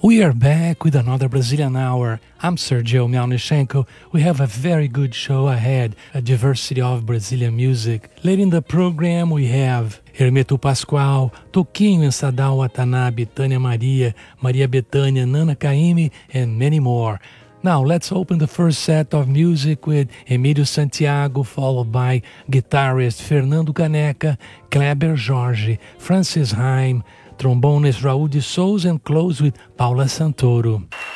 We are back with another Brazilian Hour. I'm Sergio Mialnichenko. We have a very good show ahead, a diversity of Brazilian music. Later in the program, we have Hermeto Pascoal, Toquinho and Sadao Watanabe, Tânia Maria, Maria Bethânia, Nana Caymmi, and many more. Now, let's open the first set of music with Emílio Santiago, followed by guitarist Fernando Caneca, Kleber Jorge, Francis Haim, trombonist Raul de Souza, and close with Paula Santoro.